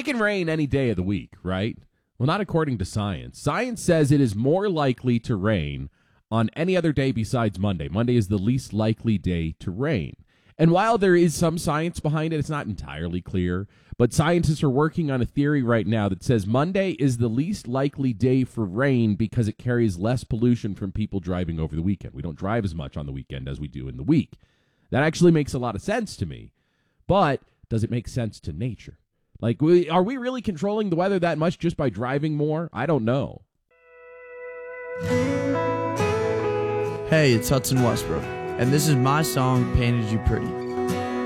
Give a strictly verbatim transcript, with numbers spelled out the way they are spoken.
can rain any day of the week, right? Well, not according to science. Science says it is more likely to rain on any other day besides Monday. Monday is the least likely day to rain. And while there is some science behind it, it's not entirely clear. But scientists are working on a theory right now that says Monday is the least likely day for rain because it carries less pollution from people driving over the weekend. We don't drive as much on the weekend as we do in the week. That actually makes a lot of sense to me. But does it make sense to nature? Like, we, are we really controlling the weather that much just by driving more? I don't know. Hey, it's Hudson Westbrook, and this is my song, Painted You Pretty.